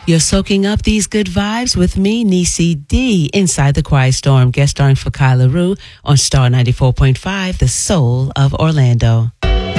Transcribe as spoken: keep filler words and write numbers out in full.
You're soaking up these good vibes with me, Nisi D, inside the Quiet Storm, guest starring for Kyla Rue on Star ninety-four point five, the soul of Orlando.